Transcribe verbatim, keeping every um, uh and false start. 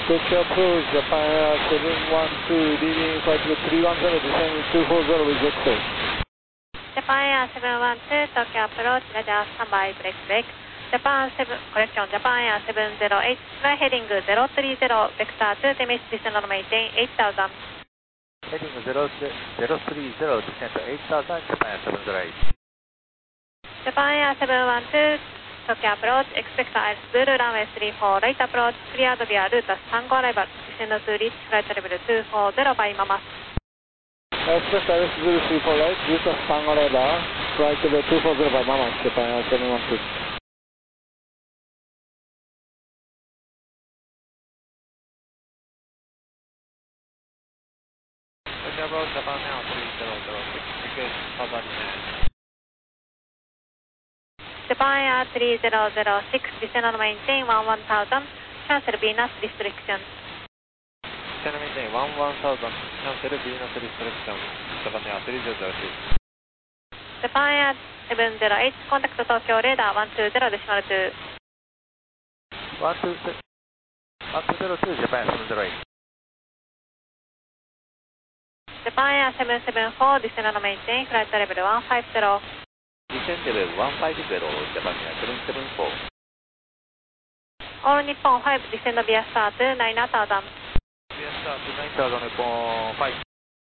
Tokyo approach, Japan Air seven one two, leading flight to three one zero, descending two four zero with exit. Japan Air seven one two, Tokyo approach, radar standby, brake brake. Japan seven, correction, Japan Air seven zero eight, fly heading zero three zero, vector two, Temis, descend on maintain eight thousand. Heading zero three zero, descend to eight thousand, Japan Air seven zero eight. Japan Air seven one two, Tokyo approach, expect ice blue, runway three four, right approach, cleared via route Tango arrival, descend to reach flight level two four zero by Mama. Expect ice blue three four right, route Tango arrival, flight level two four zero by Mama, Japan Air seven one two. Tokyo approach, Japan Air three zero zero six, request further descent. Japan Air three zero zero six, descend on maintain one one thousand, cancel Venus restriction. Descend on maintain one one thousand, cancel Venus restriction, Japan Air three zero zero six. Japan Air seven zero eight, contact Tokyo radar one two zero decimal two. one two zero two, Japan Air seven zero eight. Japan Air seven seven four, descend on maintain, flight level one five zero. Descend level one five zero, Japan Air seven seven four. All Nippon five, descend via start nine thousand. Via start nine thousand, Nippon five.